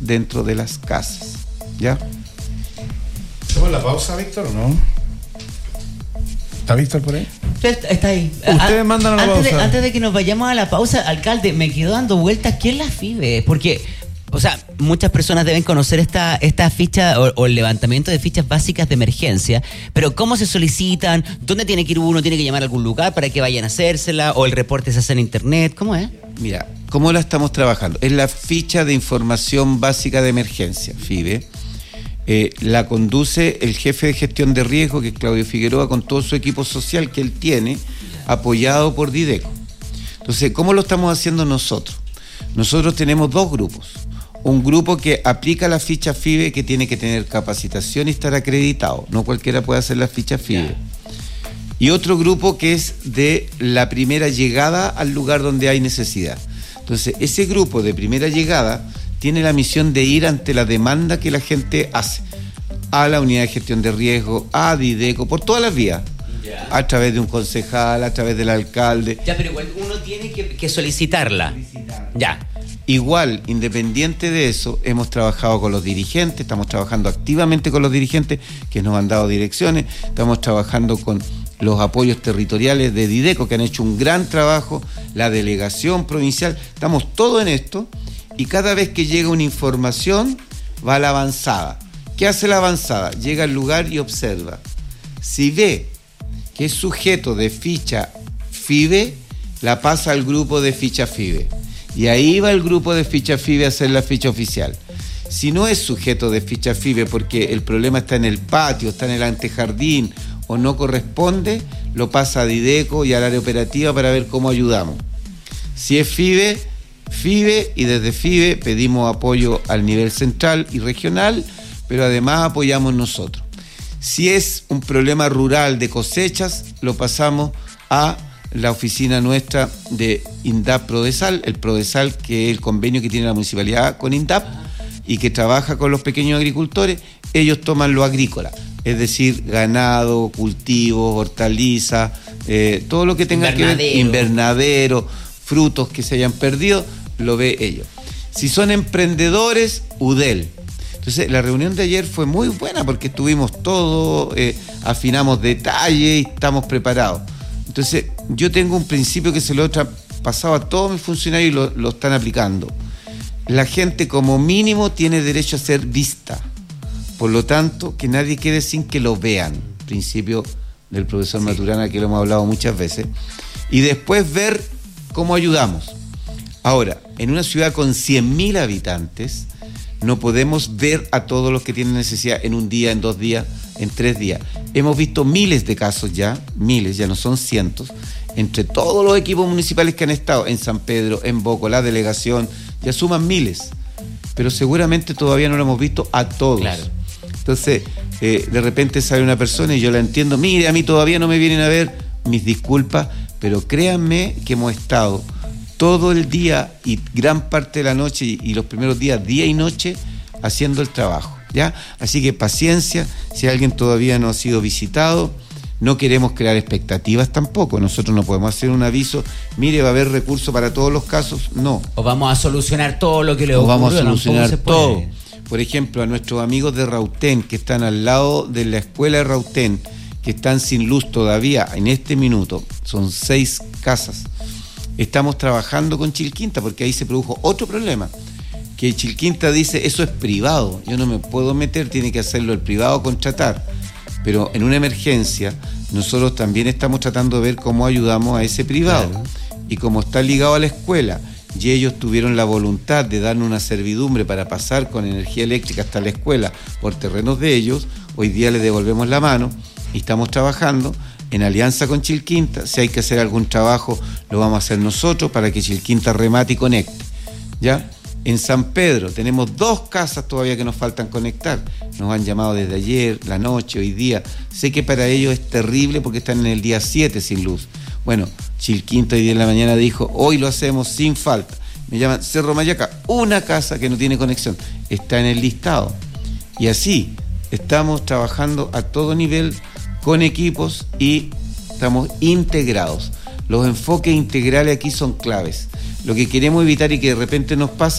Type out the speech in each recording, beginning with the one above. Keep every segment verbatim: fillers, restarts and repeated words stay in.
dentro de las casas. ¿Ya? ¿Hacemos la pausa, Víctor, o no? ¿Está Víctor por ahí? Está ahí. Ustedes a, mandan a la antes pausa. De, antes de que nos vayamos a la pausa, alcalde, me quedo dando vueltas. ¿Quién la FIBE? Porque, o sea, muchas personas deben conocer esta, esta ficha o, o el levantamiento de fichas básicas de emergencia, pero ¿cómo se solicitan? ¿Dónde tiene que ir uno? ¿Tiene que llamar a algún lugar para que vayan a hacérsela? ¿O el reporte se hace en internet? ¿Cómo es? Mira, ¿cómo la estamos trabajando? Es la ficha de información básica de emergencia, FIBE. Eh, la conduce el jefe de gestión de riesgo, que es Claudio Figueroa, con todo su equipo social que él tiene, apoyado por Dideco. Entonces, ¿cómo lo estamos haciendo nosotros? Nosotros tenemos dos grupos. Un grupo que aplica la ficha FIBE, que tiene que tener capacitación y estar acreditado. No cualquiera puede hacer la ficha FIBE. Y otro grupo que es de la primera llegada al lugar donde hay necesidad. Entonces, ese grupo de primera llegada tiene la misión de ir ante la demanda que la gente hace a la unidad de gestión de riesgo, a Dideco, por todas las vías, yeah. A través de un concejal, a través del alcalde. Ya, pero igual uno tiene que, que solicitarla. solicitarla. Ya. Igual, independiente de eso, hemos trabajado con los dirigentes, estamos trabajando activamente con los dirigentes que nos han dado direcciones, estamos trabajando con los apoyos territoriales de Dideco, que han hecho un gran trabajo, la delegación provincial, estamos todos en esto. Y cada vez que llega una información, va a la avanzada. ¿Qué hace la avanzada? Llega al lugar y observa. Si ve que es sujeto de ficha FIBE, la pasa al grupo de ficha FIBE. Y ahí va el grupo de ficha FIBE a hacer la ficha oficial. Si no es sujeto de ficha FIBE porque el problema está en el patio, está en el antejardín o no corresponde, lo pasa a Dideco y al área operativa para ver cómo ayudamos. Si es FIBE... FIBE, y desde FIBE pedimos apoyo al nivel central y regional, pero además apoyamos nosotros. Si es un problema rural de cosechas, lo pasamos a la oficina nuestra de INDAP Prodesal, el Prodesal, que es el convenio que tiene la municipalidad con INDAP y que trabaja con los pequeños agricultores. Ellos toman lo agrícola, es decir, ganado, cultivos, hortalizas, eh, todo lo que tenga que ver, invernadero, frutos que se hayan perdido, lo ve ellos. Si son emprendedores, UDEL. Entonces, la reunión de ayer fue muy buena porque estuvimos todos, eh, afinamos detalles y estamos preparados. Entonces, yo tengo un principio que se lo he pasado a todos mis funcionarios y lo, lo están aplicando. La gente, como mínimo, tiene derecho a ser vista. Por lo tanto, que nadie quede sin que lo vean. Principio del profesor sí. Maturana, que lo hemos hablado muchas veces. Y después ver cómo ayudamos. Ahora, en una ciudad con cien mil habitantes, no podemos ver a todos los que tienen necesidad en un día, en dos días, en tres días. Hemos visto miles de casos ya, miles, ya no son cientos, entre todos los equipos municipales que han estado en San Pedro, en Boco, la delegación, ya suman miles, pero seguramente todavía no lo hemos visto a todos. Claro. Entonces, eh, de repente sale una persona y yo la entiendo, mire, a mí todavía no me vienen a ver, mis disculpas, pero créanme que hemos estado todo el día y gran parte de la noche y, y los primeros días, día y noche, haciendo el trabajo, ¿ya? Así que paciencia, si alguien todavía no ha sido visitado, no queremos crear expectativas tampoco, nosotros no podemos hacer un aviso, mire, va a haber recursos para todos los casos, no. O vamos a solucionar todo lo que le ocurrió. O vamos a solucionar todo. Por ejemplo, a nuestros amigos de Rautén, que están al lado de la escuela de Rautén, que están sin luz todavía en este minuto, son seis casas. Estamos trabajando con Chilquinta porque ahí se produjo otro problema, que Chilquinta dice, eso es privado, yo no me puedo meter, tiene que hacerlo el privado, contratar. Pero en una emergencia, nosotros también estamos tratando de ver cómo ayudamos a ese privado. Claro. Y como está ligado a la escuela, y ellos tuvieron la voluntad de darnos una servidumbre para pasar con energía eléctrica hasta la escuela por terrenos de ellos, hoy día les devolvemos la mano y estamos trabajando en alianza con Chilquinta. Si hay que hacer algún trabajo, lo vamos a hacer nosotros para que Chilquinta remate y conecte, ¿ya? En San Pedro tenemos dos casas todavía que nos faltan conectar. Nos han llamado desde ayer, la noche, hoy día. Sé que para ellos es terrible porque están en el día siete sin luz. Bueno, Chilquinta hoy día en la mañana dijo, hoy lo hacemos sin falta. Me llaman Cerro Mayaca, una casa que no tiene conexión, está en el listado. Y así estamos trabajando a todo nivel con equipos y estamos integrados. Los enfoques integrales aquí son claves. Lo que queremos evitar y que de repente nos pasa,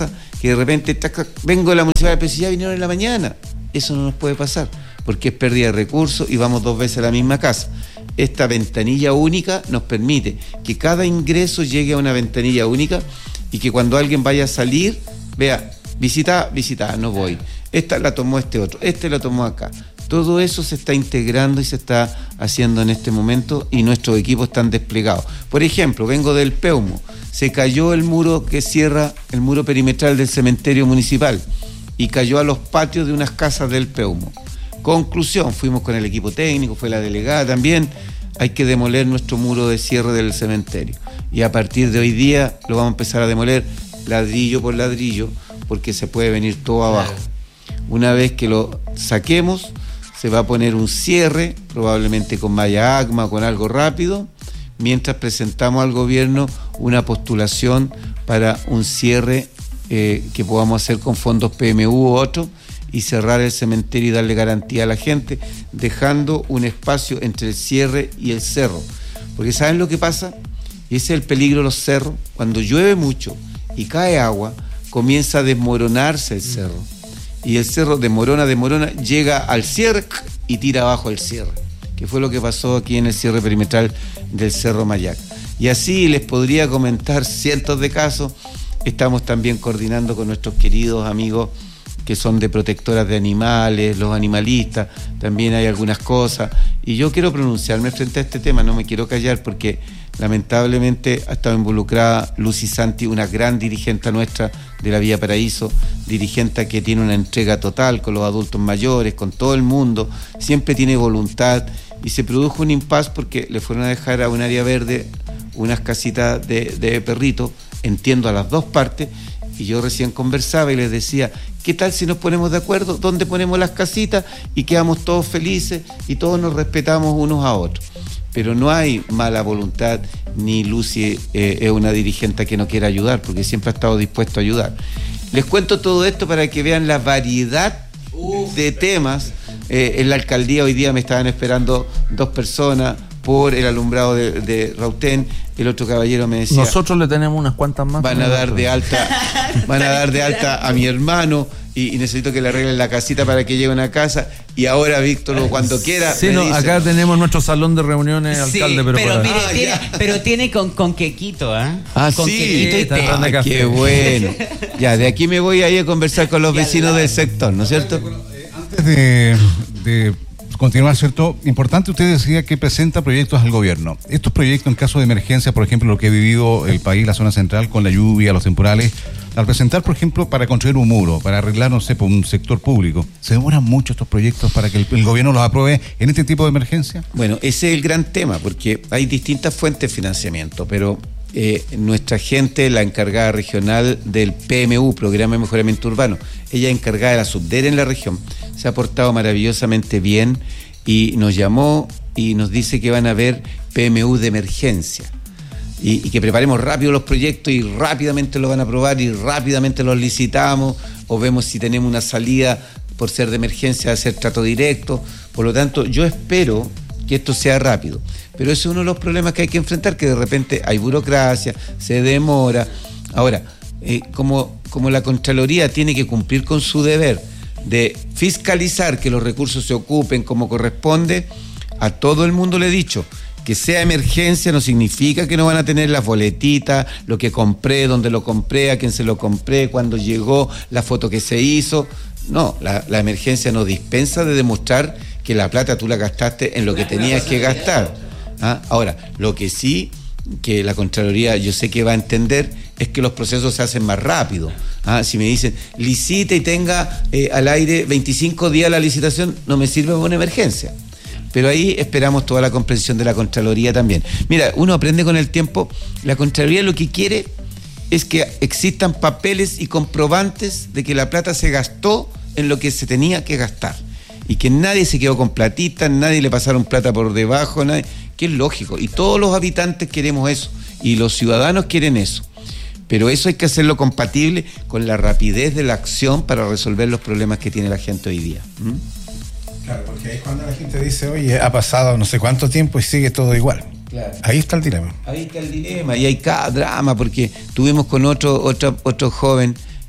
que de repente tac, vengo de la municipalidad, pero si ya vinieron en la mañana. Eso no nos puede pasar, porque es pérdida de recursos y vamos dos veces a la misma casa. Esta ventanilla única nos permite que cada ingreso llegue a una ventanilla única y que cuando alguien vaya a salir, vea, visita, visita, no voy. Esta la tomó este otro, este la tomó acá. Todo eso se está integrando y se está haciendo en este momento y nuestros equipos están desplegados. Por ejemplo, vengo del Peumo, se cayó el muro que cierra el muro perimetral del cementerio municipal y cayó a los patios de unas casas del Peumo. Conclusión, fuimos con el equipo técnico, fue la delegada también, hay que demoler nuestro muro de cierre del cementerio. Y a partir de hoy día lo vamos a empezar a demoler ladrillo por ladrillo, porque se puede venir todo abajo. Una vez que lo saquemos, se va a poner un cierre, probablemente con malla ACMA, con algo rápido, mientras presentamos al gobierno una postulación para un cierre eh, que podamos hacer con fondos P M U u otro, y cerrar el cementerio y darle garantía a la gente, dejando un espacio entre el cierre y el cerro. Porque ¿saben lo que pasa? Y ese es el peligro de los cerros. Cuando llueve mucho y cae agua, comienza a desmoronarse el cerro. Y el cerro desmorona, desmorona, llega al cierre y tira abajo el cierre, que fue lo que pasó aquí en el cierre perimetral del Cerro Mayac. Y así les podría comentar cientos de casos. Estamos también coordinando con nuestros queridos amigos que son de protectoras de animales, los animalistas, también hay algunas cosas. Y yo quiero pronunciarme frente a este tema, no me quiero callar porque lamentablemente ha estado involucrada Lucy Santi, una gran dirigente nuestra de la Villa Paraíso, dirigente que tiene una entrega total con los adultos mayores, con todo el mundo, siempre tiene voluntad, y se produjo un impasse porque le fueron a dejar a un área verde unas casitas de, de perritos, entiendo a las dos partes, y yo recién conversaba y les decía, ¿qué tal si nos ponemos de acuerdo? ¿Dónde ponemos las casitas? Y quedamos todos felices y todos nos respetamos unos a otros. Pero no hay mala voluntad, ni Lucy eh, es una dirigente que no quiera ayudar, porque siempre ha estado dispuesto a ayudar. Les cuento todo esto para que vean la variedad de temas. Eh, en la alcaldía hoy día me estaban esperando dos personas por el alumbrado de, de Rautén. El otro caballero me decía, nosotros le tenemos unas cuantas más. Van a dar de alta, van a dar de alta a mi hermano y, y necesito que le arreglen la casita para que llegue a una casa. Y ahora, Víctor, cuando quiera. Sí, no, dice, acá tenemos nuestro salón de reuniones, sí, alcalde, pero, pero, mire, ah, tiene, pero tiene con, con quequito, ¿eh? Ah, con sí, quequito y té. ah, qué bueno. Ya, de aquí me voy a ir a conversar con los vecinos del sector, ¿no es cierto? Antes de, de continuar, ¿cierto? Importante, usted decía que presenta proyectos al gobierno. Estos proyectos, en caso de emergencia, por ejemplo, lo que ha vivido el país, la zona central, con la lluvia, los temporales, al presentar, por ejemplo, para construir un muro, para arreglar, no sé, por un sector público, ¿se demoran mucho estos proyectos para que el, el gobierno los apruebe en este tipo de emergencia? Bueno, ese es el gran tema, porque hay distintas fuentes de financiamiento, pero eh, nuestra gente, la encargada regional del P M U, Programa de Mejoramiento Urbano, ella es encargada de la Subdere en la región, se ha portado maravillosamente bien y nos llamó y nos dice que van a haber P M U de emergencia y, y que preparemos rápido los proyectos y rápidamente los van a aprobar y rápidamente los licitamos o vemos si tenemos una salida por ser de emergencia, de hacer trato directo. Por lo tanto, yo espero que esto sea rápido, pero ese es uno de los problemas que hay que enfrentar, que de repente hay burocracia, se demora. Ahora, eh, como, como la Contraloría tiene que cumplir con su deber de fiscalizar que los recursos se ocupen como corresponde, a todo el mundo le he dicho que sea emergencia no significa que no van a tener las boletitas, lo que compré, dónde lo compré, a quién se lo compré, cuándo llegó, la foto que se hizo. No, la, la emergencia no dispensa de demostrar que la plata tú la gastaste en lo que tenías que gastar. ¿Ah? Ahora, lo que sí que la Contraloría yo sé que va a entender es que los procesos se hacen más rápido. ¿Ah? Si me dicen, licite y tenga eh, al aire veinticinco días la licitación, no me sirve para una emergencia. Pero ahí esperamos toda la comprensión de la Contraloría también. Mira, uno aprende con el tiempo, la Contraloría lo que quiere es que existan papeles y comprobantes de que la plata se gastó en lo que se tenía que gastar. Y que nadie se quedó con platitas, nadie le pasaron plata por debajo, nadie, que es lógico. Y todos los habitantes queremos eso, y los ciudadanos quieren eso. Pero eso hay que hacerlo compatible con la rapidez de la acción para resolver los problemas que tiene la gente hoy día. ¿Mm? Claro, porque ahí es cuando la gente dice, oye, ha pasado no sé cuánto tiempo y sigue todo igual. Claro. Ahí está el dilema. Ahí está el dilema y hay cada drama, porque tuvimos con otro, otro, otro joven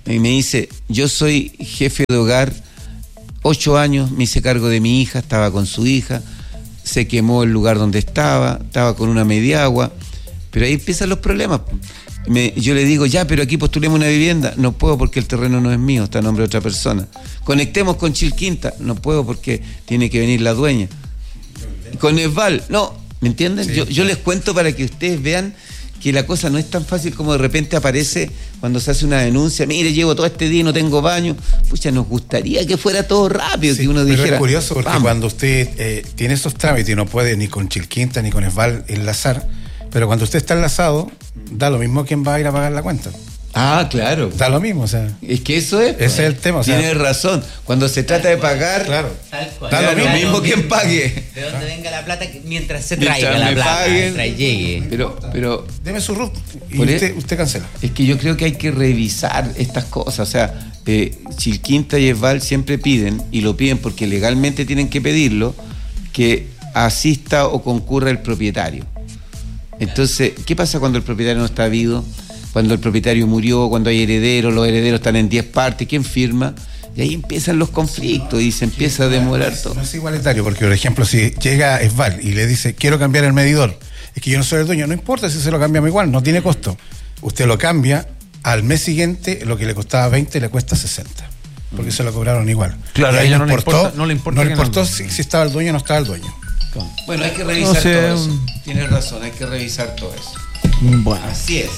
y me dice, yo soy jefe de hogar, ocho años, me hice cargo de mi hija, estaba con su hija, se quemó el lugar donde estaba, estaba con una mediagua, pero ahí empiezan los problemas. Me, yo le digo, ya, pero aquí postulemos una vivienda. No puedo porque el terreno no es mío, está a nombre de otra persona. Conectemos con Chilquinta. No puedo porque tiene que venir la dueña. Con Esval, no, ¿me entienden? Sí. Yo, yo les cuento para que ustedes vean que la cosa no es tan fácil como de repente aparece cuando se hace una denuncia. Mire, llevo todo este día y no tengo baño. Pucha, nos gustaría que fuera todo rápido, sí, que uno pero dijera. Es curioso porque vamos. Cuando usted eh, tiene esos trámites y no puede ni con Chilquinta ni con Esval enlazar, pero cuando usted está enlazado, da lo mismo quién va a ir a pagar la cuenta. Ah, claro. Da lo mismo, o sea. Es que eso es. Ese es el tema. O sea, tienes razón. Cuando se trata de pagar, claro, da lo mismo, mismo quien pague. De dónde venga la plata, mientras se Mientras traiga la plata, paguen, mientras llegue. Pero, pero. Deme su R U T y Por usted, el, usted cancela. Es que yo creo que hay que revisar estas cosas. O sea, eh, Chilquinta y Esval siempre piden, y lo piden porque legalmente tienen que pedirlo, que asista o concurra el propietario. Entonces, ¿qué pasa cuando el propietario no está vivo? Cuando el propietario murió, cuando hay herederos, los herederos están en diez partes, ¿quién firma? Y ahí empiezan los conflictos y se empieza a demorar no es, todo. No es igualitario, porque por ejemplo, si llega Esval y le dice, quiero cambiar el medidor, es que yo no soy el dueño, no importa si se lo cambiamos igual, no tiene costo. Usted lo cambia, al mes siguiente lo que le costaba veinte le cuesta sesenta, porque se lo cobraron igual. Claro, y a ella no, importó, le importa, no le importa. No le importó si, si estaba el dueño o no estaba el dueño. Bueno, hay que revisar no sé, todo eso. Tienes razón, hay que revisar todo eso. Bueno. Así es.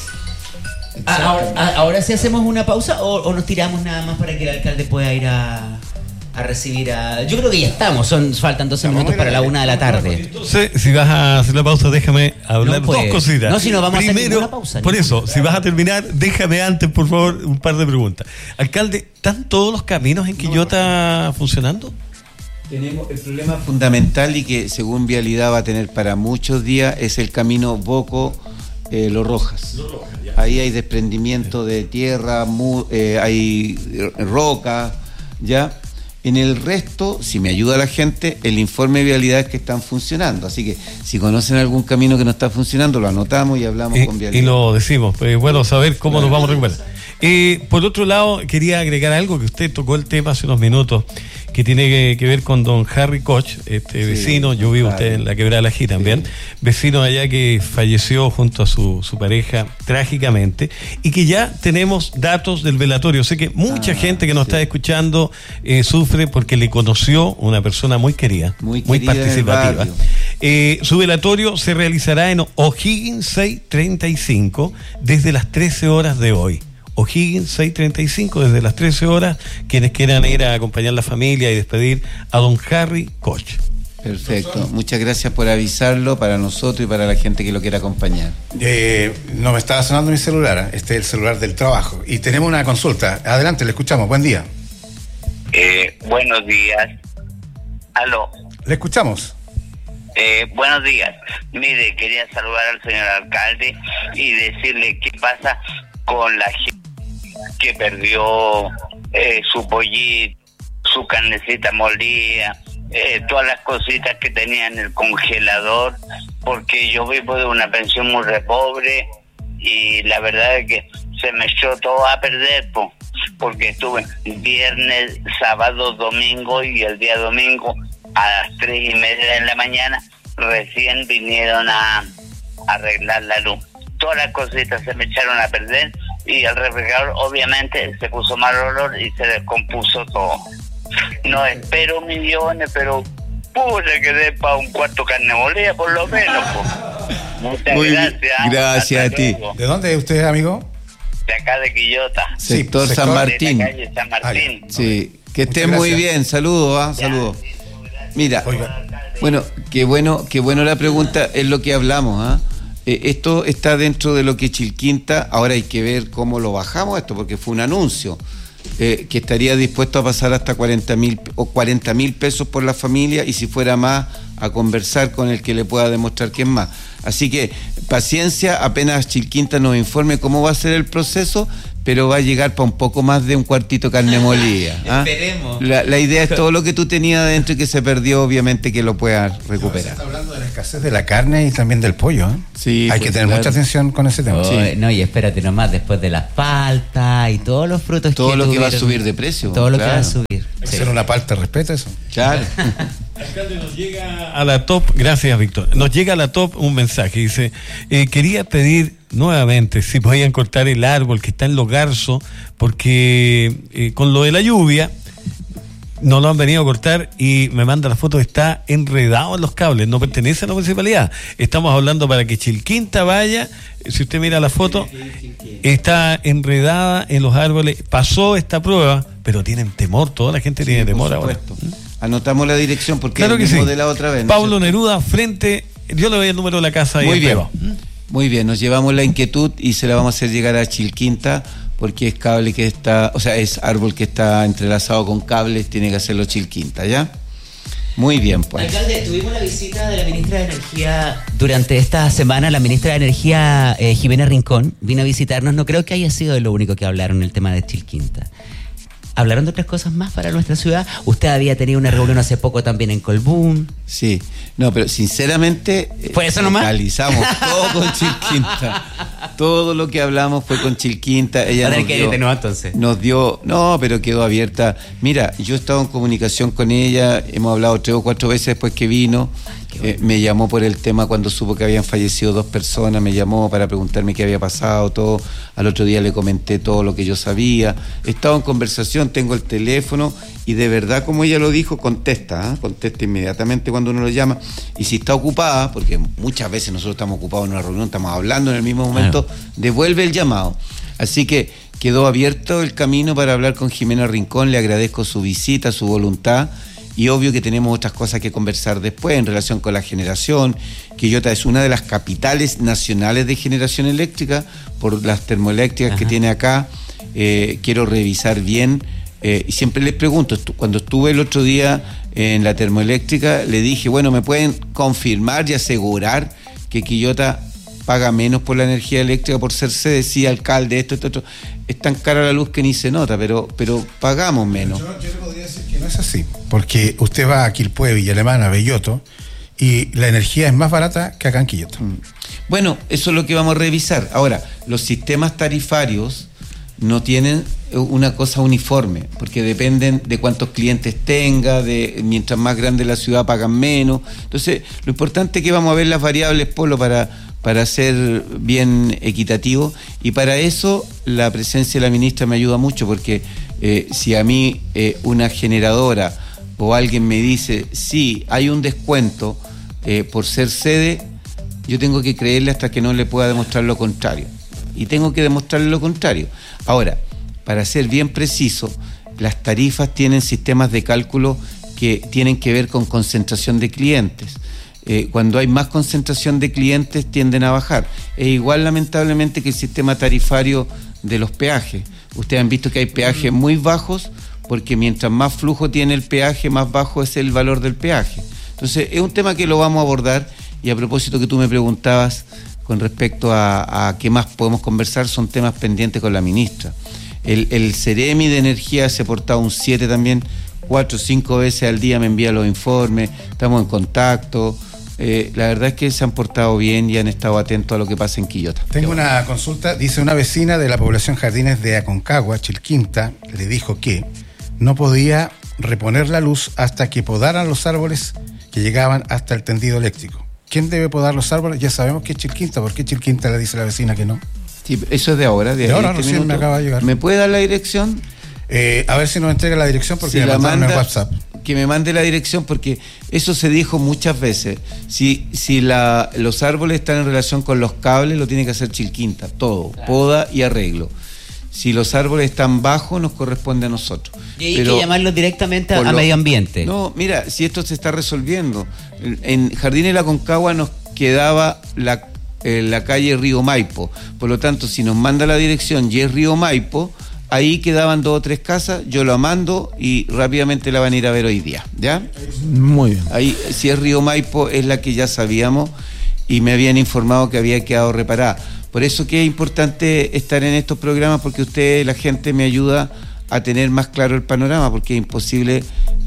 Ahora, ahora sí hacemos una pausa o, o nos tiramos nada más para que el alcalde pueda ir a, a recibir a... Yo creo que ya estamos, son faltan doce minutos para la una de la tarde. Entonces, si vas a hacer la pausa, déjame hablar No, pues, dos cositas. no, si no vamos a hacer Primero, ninguna pausa, por ninguna. eso, si vas a terminar, déjame antes, por favor, un par de preguntas. Alcalde, ¿están todos los caminos en Quillota funcionando? Tenemos el problema fundamental y que según Vialidad va a tener para muchos días es el camino Boco eh, Los Rojas. Los Rojas ya. Ahí hay desprendimiento de tierra, mu, eh, hay roca, ya. En el resto, si me ayuda la gente, el informe de Vialidad es que están funcionando. Así que si conocen algún camino que no está funcionando, lo anotamos y hablamos Y, con Vialidad. y lo decimos, pues bueno, saber cómo nos vamos a recuperar. Eh, por otro lado, quería agregar algo que usted tocó el tema hace unos minutos, que tiene que, que ver con don Harry Koch, este sí, vecino, yo vivo usted en la Quebrada de Ají también, sí. Vecino allá que falleció junto a su, su pareja trágicamente, y que ya tenemos datos del velatorio. Sé que mucha ah, gente que nos sí. está escuchando eh, sufre porque le conoció una persona muy querida, muy, muy querida participativa. Eh, su velatorio se realizará en O'Higgins seiscientos treinta y cinco desde las trece horas de hoy. O'Higgins seiscientos treinta y cinco desde las trece horas, quienes quieran ir a acompañar a la familia y despedir a don Harry Koch. Perfecto, muchas gracias por avisarlo para nosotros y para la gente que lo quiera acompañar. Eh, no me estaba sonando mi celular, este es el celular del trabajo y tenemos una consulta. Adelante, le escuchamos, buen día. Eh, buenos días. Aló. Le escuchamos. Eh, buenos días. Mire, quería saludar al señor alcalde y decirle qué pasa con la gente que perdió eh, su pollito, su carnecita molida, eh, todas las cositas que tenía en el congelador, porque yo vivo de una pensión muy re pobre y la verdad es que se me echó todo a perder, po, porque estuve viernes, sábado, domingo y el día domingo a las tres y media de la mañana recién vinieron a, a arreglar la luz. Todas las cositas se me echaron a perder y el refrigerador obviamente se puso mal olor y se descompuso todo. No espero millones, pero puse que dé para un cuarto carne molida por lo menos. Pues. Muchas Muy gracias. Gracias Hasta a ti. luego. ¿De dónde es usted, amigo? De acá de Quillota. Sector Sí, San sector Martín. De la calle San Martín. Sí, que esté Muchas muy gracias. bien. Saludos, ¿ah? Saludos. Mira, Oiga. bueno, qué bueno, qué bueno la pregunta, es lo que hablamos, ¿ah? Eh, esto está dentro de lo que Chilquinta, ahora hay que ver cómo lo bajamos esto, porque fue un anuncio, eh, que estaría dispuesto a pasar hasta cuarenta mil o cuarenta mil pesos por la familia y si fuera más, a conversar con el que le pueda demostrar que es más. Así que paciencia, apenas Chilquinta nos informe cómo va a ser el proceso, pero va a llegar para un poco más de un cuartito carne molida. ¿Ah? Esperemos. La, la idea es todo lo que tú tenías adentro y que se perdió, obviamente que lo puedas recuperar. Está hablando de la escasez de la carne y también del pollo, ¿eh? Sí, hay pues, que tener claro. mucha atención con ese tema. Oh, Sí. No, y espérate nomás, después de las paltas y todos los frutos Todo que lo que va a tuvieron, subir de precio, Todo lo que va a claro. subir. Sí. Hacer una palta, respeta eso. Claro. Alcalde, nos llega a la top, gracias Víctor, nos llega a la top un mensaje, dice, eh, quería pedir nuevamente si podían cortar el árbol que está en Los Garzos, porque eh, con lo de la lluvia no lo han venido a cortar y me manda la foto, está enredado en los cables, no pertenece a la municipalidad. Estamos hablando para que Chilquinta vaya, si usted mira la foto, está enredada en los árboles, pasó esta prueba, pero tienen temor, toda la gente Sí, tiene por temor ahora. supuesto. Anotamos la dirección porque Claro es que el mismo sí. de la otra vez. ¿no? Pablo Neruda, frente, yo le doy el número de la casa ahí Muy en bien. Pego. Muy bien, nos llevamos la inquietud y se la vamos a hacer llegar a Chilquinta porque es cable que está, o sea, es árbol que está entrelazado con cables, tiene que hacerlo Chilquinta, ¿ya? Muy bien, pues. Alcalde, tuvimos la visita de la ministra de Energía durante esta semana. La ministra de Energía, eh, Jimena Rincón, vino a visitarnos. No creo que haya sido lo único que hablaron en el tema de Chilquinta. ¿Hablaron de otras cosas más para nuestra ciudad? Usted había tenido una reunión hace poco también en Colbún. Sí, no, pero sinceramente eh, ¿Fue eso nomás? focalizamos todo con Chilquinta. Todo lo que hablamos fue con Chilquinta. Ella Va a tener nos que dio, ir de nuevo, entonces. nos dio, no, pero quedó abierta. Mira, yo he estado en comunicación con ella, hemos hablado tres o cuatro veces después que vino. Eh, me llamó por el tema cuando supo que habían fallecido dos personas, me llamó para preguntarme qué había pasado, todo. Al otro día le comenté todo lo que yo sabía. He estado en conversación, tengo el teléfono y de verdad, como ella lo dijo, contesta, ¿eh? Contesta inmediatamente cuando uno lo llama. Y si está ocupada, porque muchas veces nosotros estamos ocupados en una reunión, estamos hablando en el mismo momento, devuelve el llamado. Así que quedó abierto el camino para hablar con Jimena Rincón, le agradezco su visita, su voluntad. Y obvio que tenemos otras cosas que conversar después en relación con la generación. Quillota es una de las capitales nacionales de generación eléctrica por las termoeléctricas Ajá. que tiene acá. Eh, quiero revisar bien. Eh, y siempre les pregunto, estu- cuando estuve el otro día en la termoeléctrica, le dije, bueno, ¿me pueden confirmar y asegurar que Quillota paga menos por la energía eléctrica por ser sede? Sí, alcalde, esto, esto, esto. Es tan cara la luz que ni se nota, pero, pero pagamos menos. Yo, yo le podría decir que no es así, porque usted va a Quilpué, Villa Alemana, Belloto, y la energía es más barata que acá en Quillota. Mm. Bueno, eso es lo que vamos a revisar. Ahora, los sistemas tarifarios no tienen una cosa uniforme, porque dependen de cuántos clientes tenga, de mientras más grande la ciudad pagan menos. Entonces, lo importante es que vamos a ver las variables, Polo, para, para ser bien equitativo, y para eso la presencia de la ministra me ayuda mucho, porque eh, si a mí eh, una generadora o alguien me dice, sí, hay un descuento eh, por ser sede, yo tengo que creerle hasta que no le pueda demostrar lo contrario. Y tengo que demostrarle lo contrario. Ahora, para ser bien preciso, las tarifas tienen sistemas de cálculo que tienen que ver con concentración de clientes. Eh, cuando hay más concentración de clientes tienden a bajar. Es igual, lamentablemente, que el sistema tarifario de los peajes. Ustedes han visto que hay peajes muy bajos porque mientras más flujo tiene el peaje, más bajo es el valor del peaje. Entonces, es un tema que lo vamos a abordar. Y a propósito que tú me preguntabas con respecto a, a qué más podemos conversar, son temas pendientes con la ministra. El, el Ceremi de Energía se ha portado un siete también, cuatro o cinco veces al día me envía los informes, estamos en contacto. Eh, la verdad es que se han portado bien y han estado atentos a lo que pasa en Quillota. Tengo una consulta, dice una vecina de la población Jardines de Aconcagua, Chilquinta, le dijo que no podía reponer la luz hasta que podaran los árboles que llegaban hasta el tendido eléctrico. ¿Quién debe podar los árboles? Ya sabemos que es Chilquinta. ¿Por qué Chilquinta le dice la vecina que no? Sí, eso es de ahora, de, de ahora, este recién minuto. me acaba de llegar. ¿Me puede dar la dirección? Eh, a ver si nos entrega la dirección porque Si me la mandaron manda, en WhatsApp. que me mande la dirección, porque eso se dijo muchas veces. Si, si la, los árboles están en relación con los cables, lo tiene que hacer Chilquinta, todo, claro. Poda y arreglo. Si los árboles están bajos, nos corresponde a nosotros. Y hay Pero que llamarlos directamente a, a medio ambiente. No, mira, si esto se está resolviendo. En Jardines de la Aconcagua nos quedaba la, eh, la calle Río Maipo. Por lo tanto, si nos manda la dirección y es Río Maipo, ahí quedaban dos o tres casas, yo la mando y rápidamente la van a ir a ver hoy día, ¿ya? Muy bien. Ahí, si es Río Maipo, es la que ya sabíamos y me habían informado que había quedado reparada. Por eso que es importante estar en estos programas, porque usted, la gente, me ayuda a tener más claro el panorama, porque es imposible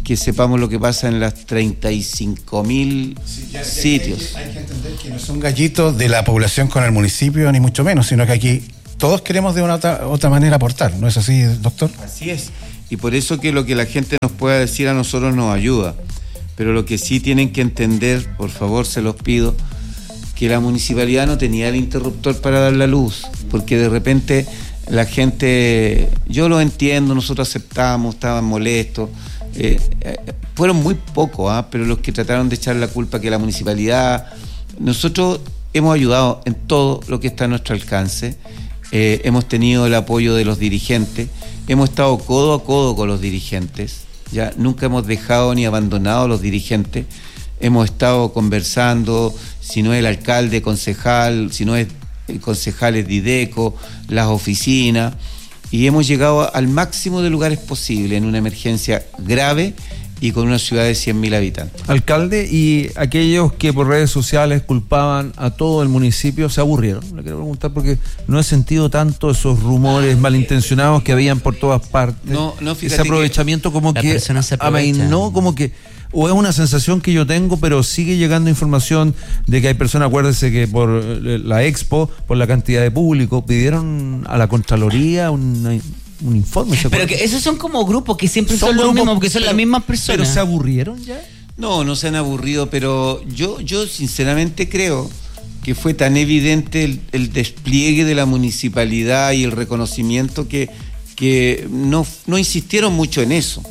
que sepamos lo que pasa en las treinta y cinco mil sí, sitios. Hay, hay que entender que no son gallitos de la población con el municipio, ni mucho menos, sino que aquí todos queremos de una otra, otra manera aportar. ¿No es así, doctor? Así es. Y por eso que lo que la gente nos pueda decir a nosotros nos ayuda. Pero lo que sí tienen que entender, por favor, se los pido, que la municipalidad no tenía el interruptor para dar la luz, porque de repente la gente, yo lo entiendo, nosotros aceptamos, estaban molestos, eh, eh, fueron muy pocos, ¿eh? Pero los que trataron de echar la culpa que la municipalidad, nosotros hemos ayudado en todo lo que está a nuestro alcance, eh, hemos tenido el apoyo de los dirigentes, hemos estado codo a codo con los dirigentes, ya nunca hemos dejado ni abandonado a los dirigentes, hemos estado conversando, si no es el alcalde, concejal, si no es concejales de IDECO, las oficinas, y hemos llegado al máximo de lugares posible en una emergencia grave y con una ciudad de cien mil habitantes. Alcalde, y aquellos que por redes sociales culpaban a todo el municipio, ¿se aburrieron? Le quiero preguntar porque no he sentido tanto esos rumores malintencionados que habían por todas partes. No, no, fíjate ese aprovechamiento como que amainó, como que, o es una sensación que yo tengo, pero sigue llegando información de que hay personas, acuérdense que por la Expo, por la cantidad de público, pidieron a la Contraloría una, un informe. Pero que esos son como grupos que siempre son, son los mismos, porque son pero, las mismas personas. ¿Pero se aburrieron ya? No, no se han aburrido, pero yo, yo sinceramente creo que fue tan evidente el, el despliegue de la municipalidad y el reconocimiento que, que no, no insistieron mucho en eso.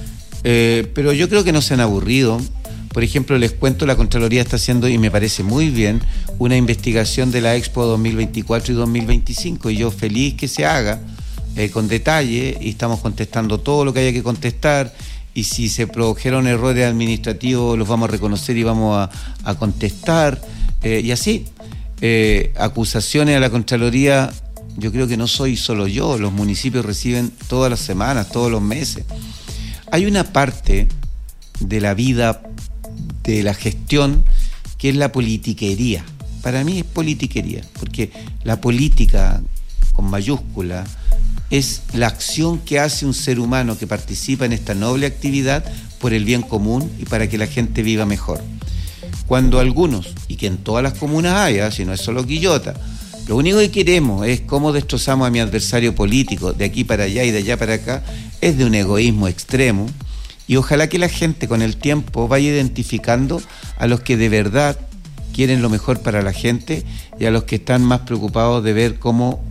Eh, pero yo creo que no se han aburrido. Por ejemplo, les cuento, la Contraloría está haciendo, y me parece muy bien, una investigación de la Expo dos mil veinticuatro y dos mil veinticinco, y yo feliz que se haga eh, con detalle, y estamos contestando todo lo que haya que contestar, y si se produjeron errores administrativos los vamos a reconocer y vamos a, a contestar, eh, y así eh, acusaciones a la Contraloría. Yo creo que no soy solo yo, los municipios reciben todas las semanas, todos los meses. Hay una parte de la vida, de la gestión, que es la politiquería. Para mí es politiquería, porque la política, con mayúscula, es la acción que hace un ser humano que participa en esta noble actividad por el bien común y para que la gente viva mejor. Cuando algunos, y que en todas las comunas haya, si no es solo Quillota, lo único que queremos es cómo destrozamos a mi adversario político de aquí para allá y de allá para acá, es de un egoísmo extremo, y ojalá que la gente con el tiempo vaya identificando a los que de verdad quieren lo mejor para la gente y a los que están más preocupados de ver cómo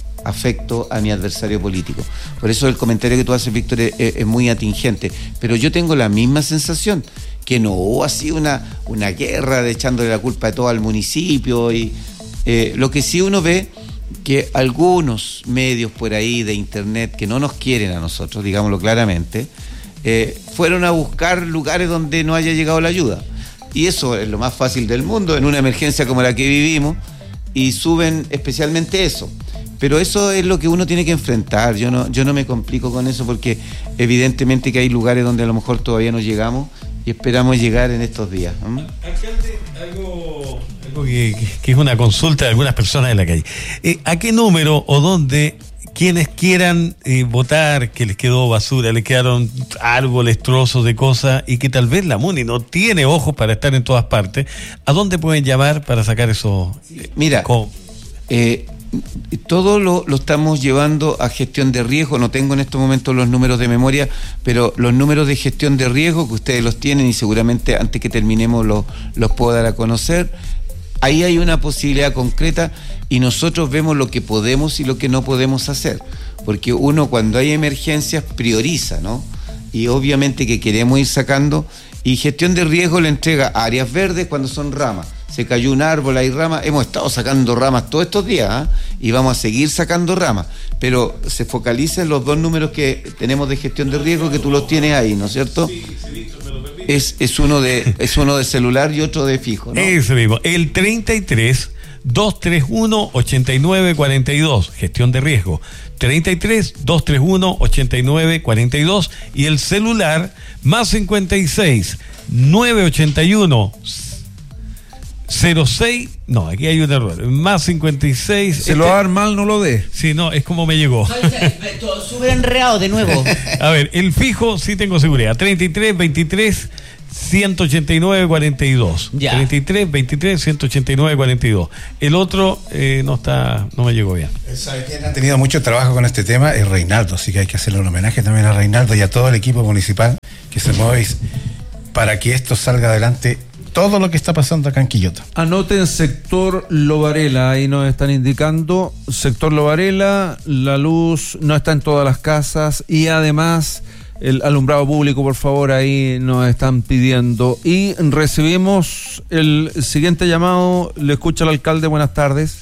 afecto a mi adversario político. Por eso el comentario que tú haces, Víctor, es, es muy atingente, pero yo tengo la misma sensación, que no hubo así una, una guerra de echándole la culpa de todo al municipio, y eh, lo que sí uno ve que algunos medios por ahí de internet que no nos quieren a nosotros, digámoslo claramente, eh, fueron a buscar lugares donde no haya llegado la ayuda, y eso es lo más fácil del mundo en una emergencia como la que vivimos, y suben especialmente eso. Pero eso es lo que uno tiene que enfrentar. Yo no, yo no me complico con eso, porque evidentemente que hay lugares donde a lo mejor todavía no llegamos y esperamos llegar en estos días. ¿Mm? Alcalde, algo, algo que, que es una consulta de algunas personas en la calle. Eh, ¿A qué número o dónde quienes quieran eh, votar que les quedó basura, les quedaron árboles, trozos de cosas, y que tal vez la MUNI no tiene ojos para estar en todas partes, ¿a dónde pueden llamar para sacar eso? Eh, Mira, eh, todo lo, lo estamos llevando a gestión de riesgo. No tengo en estos momentos los números de memoria, pero los números de gestión de riesgo, que ustedes los tienen y seguramente antes que terminemos los, los puedo dar a conocer. Ahí hay una posibilidad concreta y nosotros vemos lo que podemos y lo que no podemos hacer, porque uno cuando hay emergencias prioriza, ¿no? Y obviamente que queremos ir sacando, y gestión de riesgo le entrega áreas verdes cuando son ramas. Se cayó un árbol, hay ramas, hemos estado sacando ramas todos estos días, ¿eh? Y vamos a seguir sacando ramas, pero se focaliza en los dos números que tenemos de gestión de riesgo, que tú los tienes ahí, ¿no es cierto? Sí, sí, Víctor, me lo permite. Es, es, uno de, es uno de celular y otro de fijo, ¿no? Ese mismo, el treinta y tres, doscientos treinta y uno, ochenta y nueve cuarenta y dos, gestión de riesgo, treinta y tres, doscientos treinta y uno, ochenta y nueve cuarenta y dos, y el celular más cincuenta y seis, novecientos ochenta y uno, cero seis, no, aquí hay un error, más cincuenta y seis. Se este, lo va a dar mal, no lo dé. Sí, no, es como me llegó. Todo súper enredado de nuevo. A ver, el fijo sí tengo seguridad, treinta y tres, veintitrés, ciento ochenta y nueve, cuarenta y dos. Ya. treinta y tres, veintitrés, ciento ochenta y nueve, cuarenta y dos. El otro eh, no está, no me llegó bien. ¿Sabe quién ha tenido mucho trabajo con este tema? Es Reinaldo, así que hay que hacerle un homenaje también a Reinaldo y a todo el equipo municipal que se mueve para que esto salga adelante. Todo lo que está pasando acá en Quillota. Anoten sector Lo Varela, ahí nos están indicando. Sector Lo Varela, la luz no está en todas las casas y además el alumbrado público, por favor, ahí nos están pidiendo. Y recibimos el siguiente llamado, le escucha el alcalde, buenas tardes.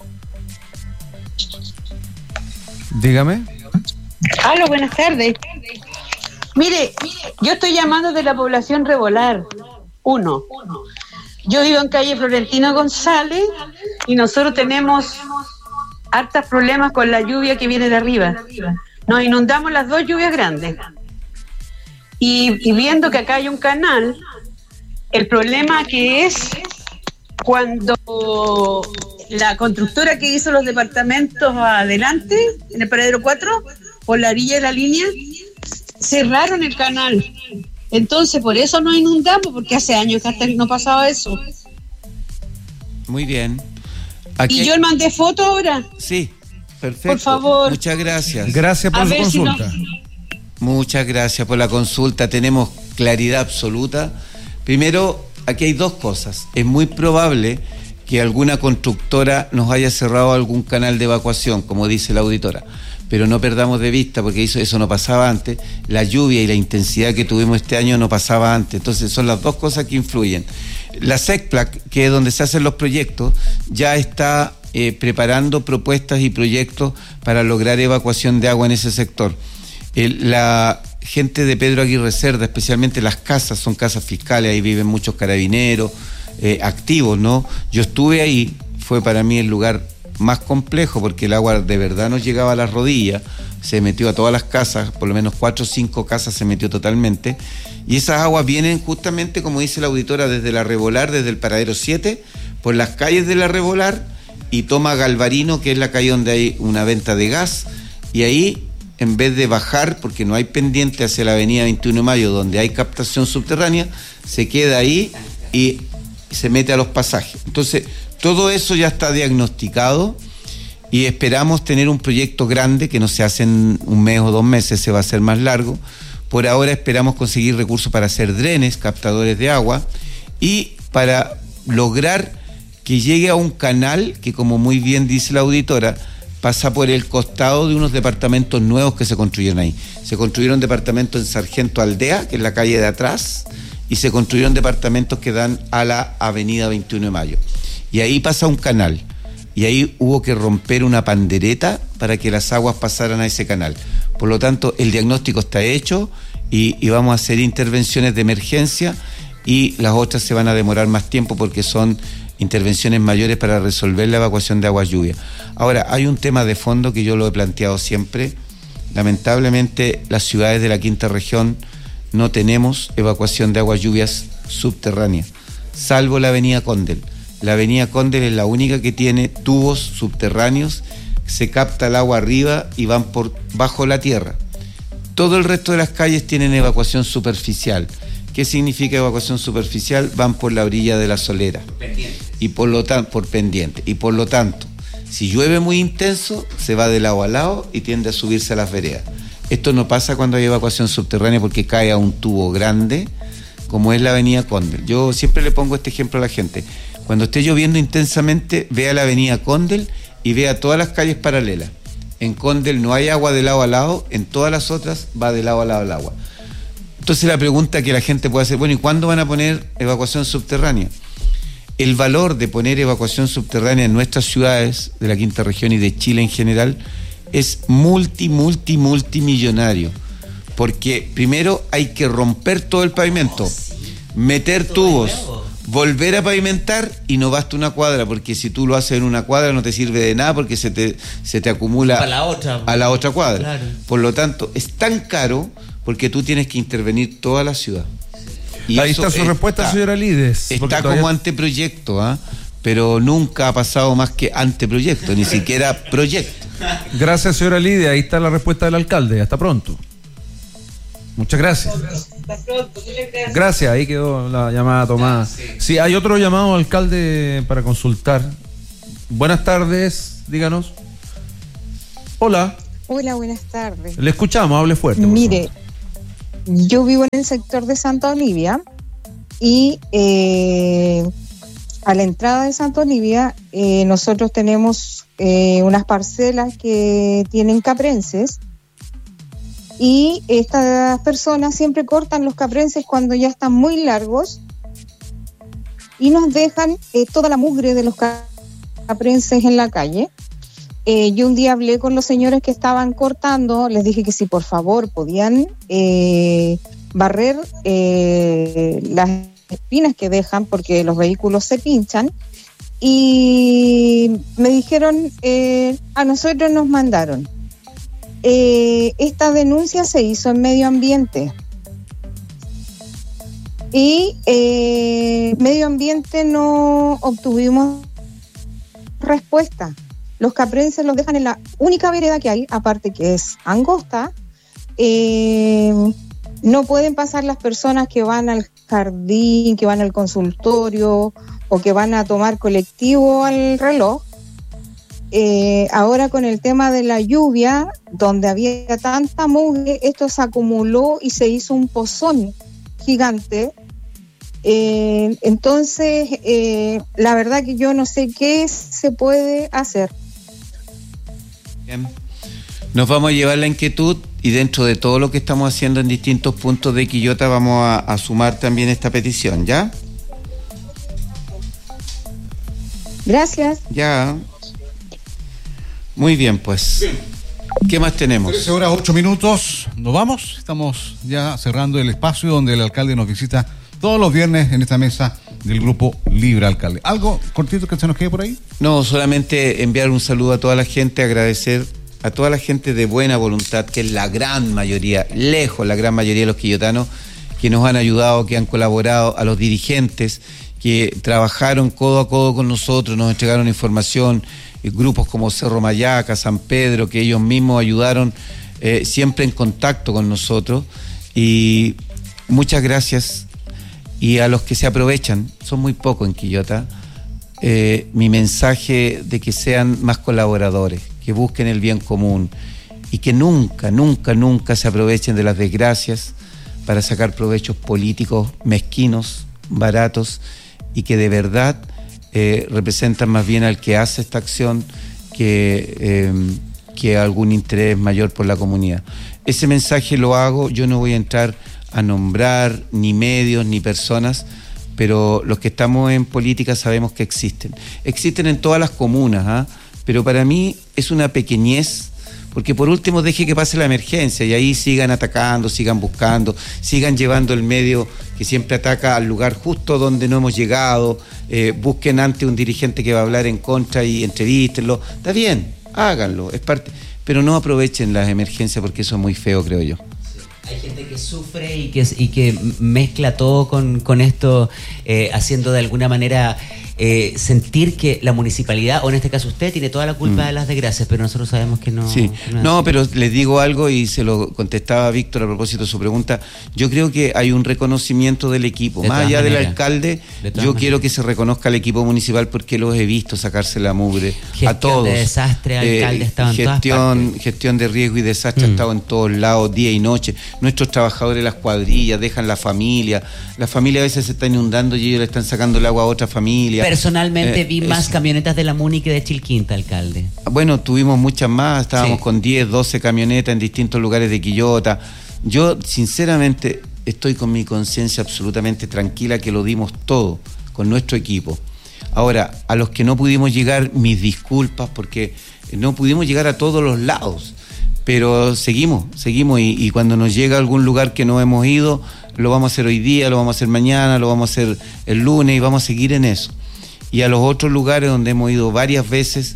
Dígame. Aló, buenas tardes. Mire, yo estoy llamando de la población Rebolar. Uno. Yo vivo en calle Florentino González y nosotros tenemos hartos problemas con la lluvia que viene de arriba. Nos inundamos las dos lluvias grandes. Y, y viendo que acá hay un canal, el problema que es cuando la constructora que hizo los departamentos adelante, en el paradero cuatro, por la orilla de la línea, cerraron el canal. Entonces, por eso nos inundamos, porque hace años que hasta no pasaba eso. Muy bien. Aquí y yo le mandé foto ahora. Sí, perfecto. Por favor. Muchas gracias. Gracias por A su ver si consulta. no- Muchas gracias por la consulta. Tenemos claridad absoluta. Primero, aquí hay dos cosas. Es muy probable que alguna constructora nos haya cerrado algún canal de evacuación, como dice la auditora. Pero no perdamos de vista, porque eso, eso no pasaba antes, la lluvia y la intensidad que tuvimos este año no pasaba antes. Entonces son las dos cosas que influyen. La SECPLAC, que es donde se hacen los proyectos, ya está eh, preparando propuestas y proyectos para lograr evacuación de agua en ese sector. El, la gente de Pedro Aguirre Cerda, especialmente las casas, son casas fiscales, ahí viven muchos carabineros eh, activos, ¿no? Yo estuve ahí, fue para mí el lugar más complejo porque el agua de verdad nos llegaba a las rodillas, se metió a todas las casas, por lo menos cuatro o cinco casas se metió totalmente, y esas aguas vienen justamente, como dice la auditora, desde la Rebolar, desde el paradero siete, por las calles de la Rebolar, y toma Galvarino, que es la calle donde hay una venta de gas, y ahí, en vez de bajar, porque no hay pendiente hacia la avenida veintiuno de mayo, donde hay captación subterránea, se queda ahí y se mete a los pasajes. Entonces, todo eso ya está diagnosticado y esperamos tener un proyecto grande que no se hace en un mes o dos meses, se va a hacer más largo. Por ahora esperamos conseguir recursos para hacer drenes, captadores de agua y para lograr que llegue a un canal que, como muy bien dice la auditora, pasa por el costado de unos departamentos nuevos que se construyeron ahí. Se construyeron departamentos en Sargento Aldea, que es la calle de atrás, y se construyeron departamentos que dan a la avenida veintiuno de mayo. Y ahí pasa un canal, y ahí hubo que romper una pandereta para que las aguas pasaran a ese canal. Por lo tanto, el diagnóstico está hecho y, y vamos a hacer intervenciones de emergencia, y las otras se van a demorar más tiempo porque son intervenciones mayores para resolver la evacuación de aguas lluvia. Ahora, hay un tema de fondo que yo lo he planteado siempre. Lamentablemente, las ciudades de la quinta región no tenemos evacuación de aguas lluvias subterráneas, salvo la avenida Condel. La avenida Condel es la única que tiene tubos subterráneos, se capta el agua arriba y van por bajo la tierra. Todo el resto de las calles tienen evacuación superficial. ¿Qué significa evacuación superficial? Van por la orilla de la solera. Y por lo tanto, por pendiente. Y por lo tanto, si llueve muy intenso, se va de lado a lado y tiende a subirse a las veredas. Esto no pasa cuando hay evacuación subterránea porque cae a un tubo grande, como es la avenida Condel. Yo siempre le pongo este ejemplo a la gente. Cuando esté lloviendo intensamente, vea la avenida Condel y vea todas las calles paralelas. En Condel no hay agua de lado a lado, en todas las otras va de lado a lado el agua. Entonces la pregunta que la gente puede hacer, bueno, ¿y cuándo van a poner evacuación subterránea? El valor de poner evacuación subterránea en nuestras ciudades de la quinta región y de Chile en general es multi, multi, multimillonario. Porque primero hay que romper todo el pavimento, meter tubos, volver a pavimentar, y no basta una cuadra, porque si tú lo haces en una cuadra no te sirve de nada porque se te, se te acumula a la otra, a la otra cuadra. Claro. Por lo tanto, es tan caro porque tú tienes que intervenir toda la ciudad. Y ahí está su respuesta, está, señora Lides. Está como todavía... anteproyecto, ¿ah? ¿eh? Pero nunca ha pasado más que anteproyecto, ni siquiera proyecto. Gracias, señora Lidia. Ahí está la respuesta del alcalde. Hasta pronto. Muchas gracias. Hasta pronto. Gracias. Ahí quedó la llamada tomada. Sí, hay otro llamado, alcalde, para consultar. Buenas tardes, díganos. Hola. Hola, buenas tardes. Le escuchamos, hable fuerte. Mire, yo vivo en el sector de Santa Olivia y... Eh, a la entrada de Santa Olivia, eh, nosotros tenemos eh, unas parcelas que tienen caprenses y estas personas siempre cortan los caprenses cuando ya están muy largos y nos dejan eh, toda la mugre de los caprenses en la calle. Eh, yo un día hablé con los señores que estaban cortando, les dije que si por favor podían eh, barrer eh, las espinas que dejan porque los vehículos se pinchan, y me dijeron, eh, a nosotros nos mandaron. Eh, esta denuncia se hizo en medio ambiente y eh, medio ambiente no obtuvimos respuesta. Los caprenses los dejan en la única vereda que hay, aparte que es angosta. eh, No pueden pasar las personas que van al jardín, que van al consultorio o que van a tomar colectivo al reloj. Eh, ahora con el tema de la lluvia, donde había tanta mugre, esto se acumuló y se hizo un pozón gigante. Eh, entonces, eh, la verdad que yo no sé qué se puede hacer. Bien. Nos vamos a llevar la inquietud y dentro de todo lo que estamos haciendo en distintos puntos de Quillota vamos a, a sumar también esta petición, ¿ya? Gracias. Ya. Muy bien, pues. ¿Qué más tenemos? trece horas, ocho minutos. Nos vamos. Estamos ya cerrando el espacio donde el alcalde nos visita todos los viernes en esta mesa del grupo Libre Alcalde. ¿Algo cortito que se nos quede por ahí? No, solamente enviar un saludo a toda la gente, agradecer a toda la gente de buena voluntad, que es la gran mayoría, lejos la gran mayoría de los quillotanos, que nos han ayudado, que han colaborado, a los dirigentes que trabajaron codo a codo con nosotros, nos entregaron información, eh, grupos como Cerro Mayaca, San Pedro, que ellos mismos ayudaron, eh, siempre en contacto con nosotros, y muchas gracias. Y a los que se aprovechan, son muy pocos en Quillota, eh, mi mensaje de que sean más colaboradores, que busquen el bien común y que nunca, nunca, nunca se aprovechen de las desgracias para sacar provechos políticos mezquinos, baratos, y que de verdad eh, representan más bien al que hace esta acción que, eh, que algún interés mayor por la comunidad. Ese mensaje lo hago, yo no voy a entrar a nombrar ni medios ni personas, pero los que estamos en política sabemos que existen. Existen en todas las comunas, ¿ah? ¿eh? Pero para mí es una pequeñez, porque por último deje que pase la emergencia y ahí sigan atacando, sigan buscando, sigan llevando el medio que siempre ataca al lugar justo donde no hemos llegado, eh, busquen antes un dirigente que va a hablar en contra y entrevístenlo. Está bien, háganlo, es parte, pero no aprovechen las emergencias porque eso es muy feo, creo yo. Hay gente que sufre y que, y que mezcla todo con, con esto, eh, haciendo de alguna manera eh, sentir que la municipalidad, o en este caso usted, tiene toda la culpa mm. de las desgracias, pero nosotros sabemos que no. Sí, que no, no pero les digo algo y se lo contestaba a Víctor a propósito de su pregunta. Yo creo que hay un reconocimiento del equipo. De Más allá maneras. del alcalde, de yo maneras. quiero que se reconozca al equipo municipal porque los he visto sacarse la mugre gestión a todos. De desastre, alcalde, eh, estaba en gestión, todas partes. Gestión de riesgo y desastre mm. ha estado en todos lados, día y noche. Nuestros trabajadores, las cuadrillas, dejan la familia. La familia a veces se está inundando y ellos le están sacando el agua a otra familia. Personalmente eh, vi más eso. camionetas de la Muni que de Chilquinta, alcalde. Bueno, tuvimos muchas más, estábamos sí. con diez, doce camionetas en distintos lugares de Quillota. Yo, sinceramente, estoy con mi conciencia absolutamente tranquila que lo dimos todo con nuestro equipo. Ahora, a los que no pudimos llegar, mis disculpas, porque no pudimos llegar a todos los lados. Pero seguimos, seguimos y, y cuando nos llega a algún lugar que no hemos ido, lo vamos a hacer hoy día, lo vamos a hacer mañana, lo vamos a hacer el lunes y vamos a seguir en eso. Y a los otros lugares donde hemos ido varias veces,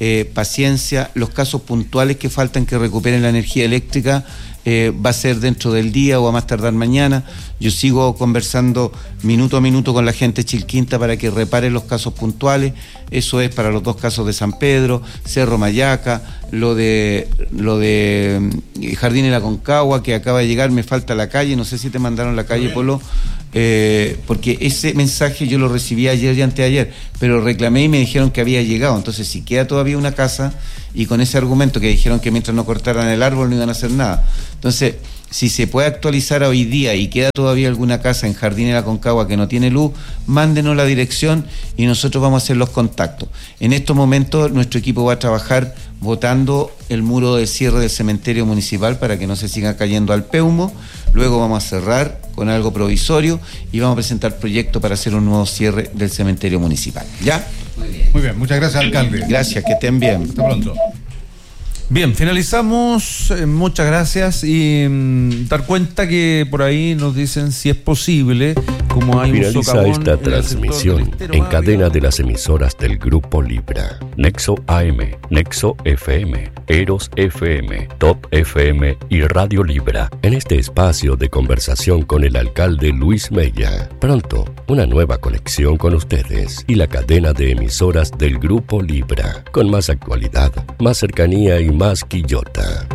eh, paciencia, los casos puntuales que faltan que recuperen la energía eléctrica eh, va a ser dentro del día o a más tardar mañana. Yo sigo conversando minuto a minuto con la gente de Chilquinta para que repare los casos puntuales. Eso es para los dos casos de San Pedro, Cerro Mayaca, lo de lo de Jardín de la Concagua, que acaba de llegar, me falta la calle, no sé si te mandaron la calle, Polo, eh, porque ese mensaje yo lo recibí ayer y anteayer, pero reclamé y me dijeron que había llegado. Entonces, si queda todavía una casa, y con ese argumento que dijeron que mientras no cortaran el árbol no iban a hacer nada. Entonces, si se puede actualizar hoy día y queda todavía alguna casa en Jardín de la Concagua que no tiene luz, mándenos la dirección y nosotros vamos a hacer los contactos. En estos momentos nuestro equipo va a trabajar botando el muro de cierre del cementerio municipal para que no se siga cayendo al peumo. Luego vamos a cerrar con algo provisorio y vamos a presentar proyectos para hacer un nuevo cierre del cementerio municipal. ¿Ya? Muy bien. Muy bien, muchas gracias, alcalde. Gracias, que estén bien. Hasta pronto. Bien, finalizamos, eh, muchas gracias y mm, dar cuenta que por ahí nos dicen si es posible, como hay Finaliza un socavón esta en transmisión en cadena de las emisoras del Grupo Libra, Nexo A M, Nexo F M, Eros F M, Top F M y Radio Libra, en este espacio de conversación con el alcalde Luis Mella. Pronto, una nueva conexión con ustedes y la cadena de emisoras del Grupo Libra, con más actualidad, más cercanía y más Quillota.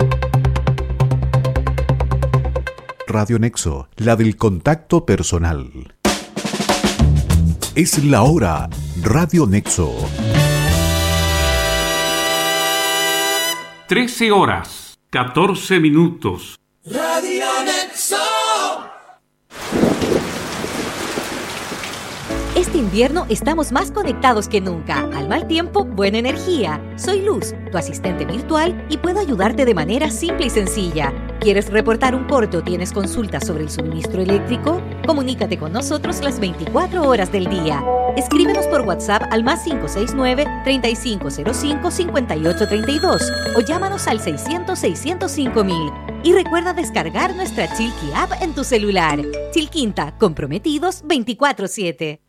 Radio Nexo, la del contacto personal. Es la hora. Radio Nexo. trece horas, catorce minutos. Radio Nexo. Este invierno estamos más conectados que nunca. Al mal tiempo, buena energía. Soy Luz, tu asistente virtual, y puedo ayudarte de manera simple y sencilla. ¿Quieres reportar un corte o tienes consultas sobre el suministro eléctrico? Comunícate con nosotros las veinticuatro horas del día. Escríbenos por WhatsApp al más cinco seis nueve, treinta y cinco cero cinco, cincuenta y ocho treinta y dos o llámanos al seiscientos, seiscientos cinco mil. Y recuerda descargar nuestra Chilqui App en tu celular. Chilquinta, comprometidos veinticuatro siete.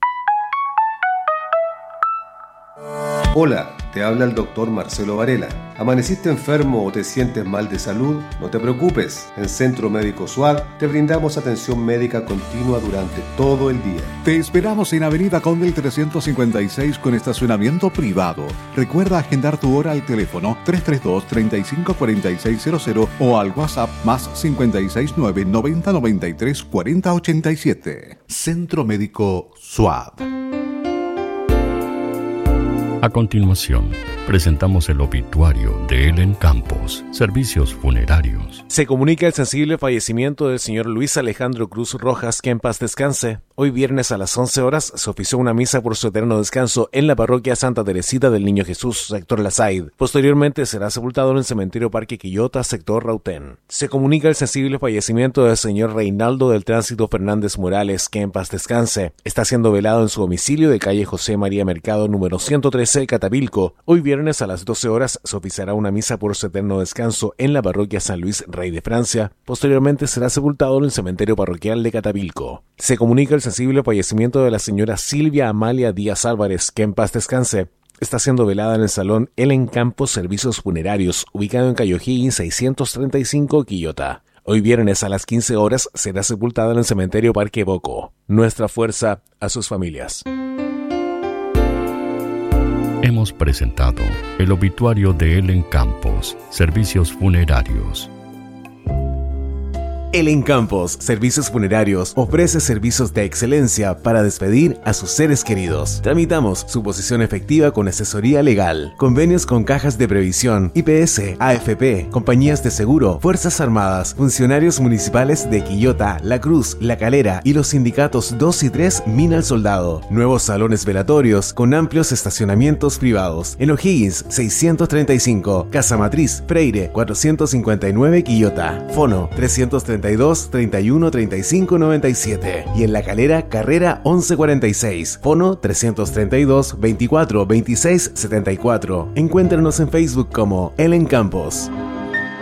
Hola, te habla el doctor Marcelo Varela. ¿Amaneciste enfermo o te sientes mal de salud? No te preocupes. En Centro Médico SUAD te brindamos atención médica continua durante todo el día. Te esperamos en Avenida Condel trescientos cincuenta y seis con estacionamiento privado. Recuerda agendar tu hora al teléfono tres tres dos, treinta y cinco, cuarenta y seis cero cero o al WhatsApp más cincuenta y seis nueve, noventa, noventa y tres, cuarenta, ochenta y siete. Centro Médico SUAD. A continuación, presentamos el obituario de Ellen Campos, Servicios Funerarios. Se comunica el sensible fallecimiento del señor Luis Alejandro Cruz Rojas, que en paz descanse. Hoy viernes a las once horas se ofició una misa por su eterno descanso en la parroquia Santa Teresita del Niño Jesús, sector La Said. Posteriormente será sepultado en el cementerio Parque Quillota, sector Rautén. Se comunica el sensible fallecimiento del señor Reinaldo del Tránsito Fernández Morales, que en paz descanse. Está siendo velado en su domicilio de calle José María Mercado, número ciento trece, Catavilco. Hoy viernes a las doce horas se oficiará una misa por su eterno descanso en la parroquia San Luis Rey de Francia. Posteriormente será sepultado en el cementerio parroquial de Catavilco. Se comunica el sensible fallecimiento de la señora Silvia Amalia Díaz Álvarez, que en paz descanse. Está siendo velada en el salón Ellen Campos Servicios Funerarios, ubicado en calle O'Higgins seiscientos treinta y cinco, Quillota. Hoy viernes a las quince horas será sepultada en el cementerio Parque Boco. Nuestra fuerza a sus familias. Hemos presentado el obituario de Ellen Campos, Servicios Funerarios. Ellen Campos Servicios Funerarios ofrece servicios de excelencia para despedir a sus seres queridos. Tramitamos suposición efectiva con asesoría legal, convenios con cajas de previsión, I P S, A F P, compañías de seguro, Fuerzas Armadas, funcionarios municipales de Quillota, La Cruz, La Calera y los sindicatos dos y tres Mina al Soldado. Nuevos salones velatorios con amplios estacionamientos privados. En O'Higgins seiscientos treinta y cinco, Casa Matriz, Freire cuatrocientos cincuenta y nueve, Quillota. Fono trescientos treinta y dos, treinta y uno, treinta y cinco, noventa y siete. Y en La Calera, Carrera once cuarenta y seis. Fono trescientos treinta y dos, veinticuatro, veintiséis, setenta y cuatro. Encuéntranos en Facebook como Ellen Campos.